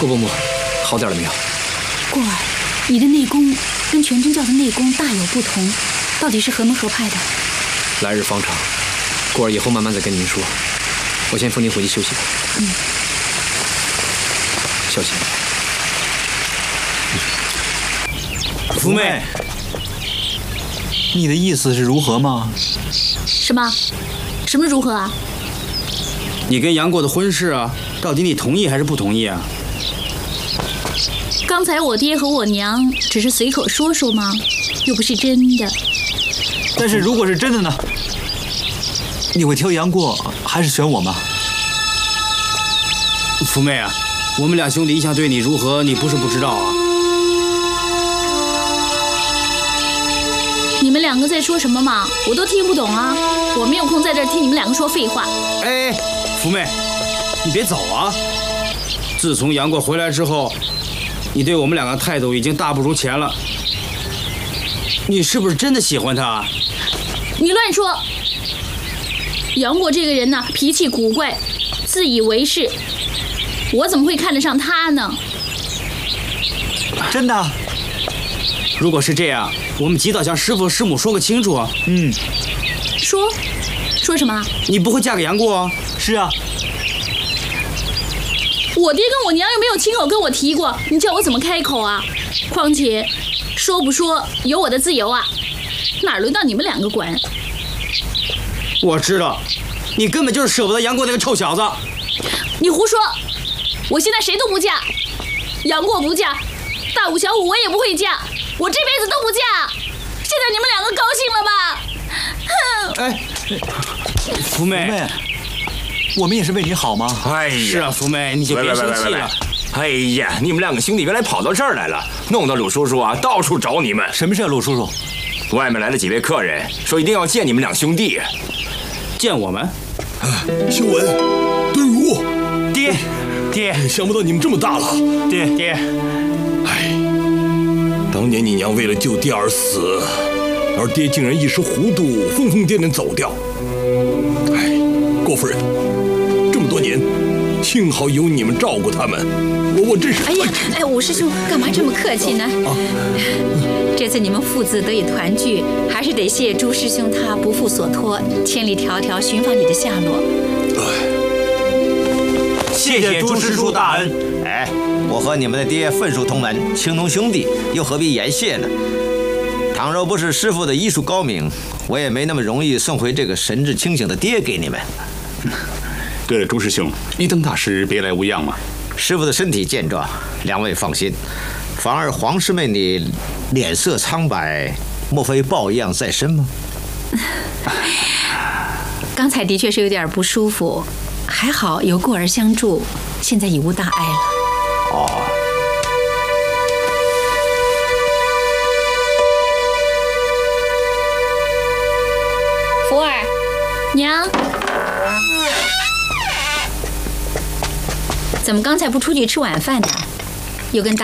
傅伯母，好点了没有？ 过儿，你的内功跟全真教的内功大有不同，到底是何门何派的？ 来日方长，过儿以后慢慢再跟您说。我先扶您回去休息吧。小心。 福妹，你的意思是如何吗？ 什么如何啊？ 你跟杨过的婚事啊，到底你同意还是不同意啊？ 刚才我爹和我娘只是随口说说吗？又不是真的。 但是如果是真的呢？你会挑杨过还是选我吗？福妹啊，我们俩兄弟一向对你如何，你不是不知道啊。 你们两个在说什么嘛？我都听不懂啊！我没有空在这儿听你们两个说废话。 哎，福妹，你别走啊！自从杨过回来之后，你对我们两个态度已经大不如前了。你是不是真的喜欢他？ 你乱说！杨过这个人呢，脾气古怪，自以为是，我怎么会看得上他呢？ 真的？如果是这样，我们及早向师父师母说个清楚啊。 说什么？ 你不会嫁给杨过啊？是啊。 我爹跟我娘又没有亲口跟我提过，你叫我怎么开口啊？况且说不说有我的自由啊，哪轮到你们两个管？ 我知道，你根本就是舍不得杨过那个臭小子。 你胡说！我现在谁都不嫁，杨过不嫁，大武小武我也不会嫁，我这辈子都不嫁。现在你们两个高兴了吧？哼！ 哎，福妹，我们也是为你好吗？ 哎呀， 是啊，福妹，你就别生气了。 哎呀，你们两个兄弟原来跑到这儿来了，弄得鲁叔叔啊到处找你们。 什么事啊，鲁叔叔？ 外面来了几位客人，说一定要见你们两兄弟。 见我们？ 修文、敦儒， 爹， 想不到你们这么大了。 爹， 哎，当年你娘为了救爹而死，而爹竟然一时糊涂，疯疯癫癫走掉。哎，郭夫人，这么多年，幸好有你们照顾他们，我真是…… 哎，武师兄干嘛这么客气呢？这次你们父子得以团聚，还是得谢朱师兄他不负所托，千里迢迢寻访你的下落。 谢谢朱师叔大恩。 哎，我和你们的爹分属同门，情同兄弟，又何必言谢呢？倘若不是师父的医术高明，我也没那么容易送回这个神志清醒的爹给你们。 对了，朱师兄，一灯大师别来无恙吗？ 师父的身体健壮，两位放心。反而黄师妹你脸色苍白，莫非抱恙在身吗？ 刚才的确是有点不舒服，还好有过儿相助，现在已无大碍了。 哦。 福儿，娘， 怎么刚才不出去吃晚饭呢？有跟大